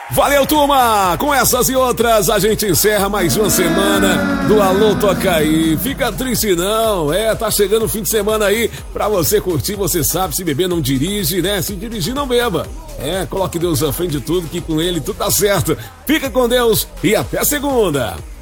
Valeu, turma! Com essas e outras, a gente encerra mais uma semana do Alô Toca Aí. Fica triste não, tá chegando o fim de semana aí pra você curtir, você sabe, se beber não dirige, né? Se dirigir não beba. Coloque Deus à frente de tudo, que com ele tudo tá certo. Fica com Deus e até segunda!